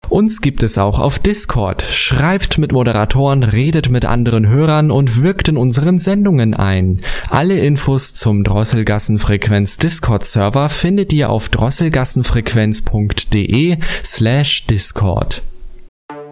Uns gibt es auch auf Discord. Schreibt mit Moderatoren, redet mit anderen Hörern und wirkt in unseren Sendungen ein. Alle Infos zum Drosselgassenfrequenz Discord-Server findet ihr auf drosselgassenfrequenz.de/Discord.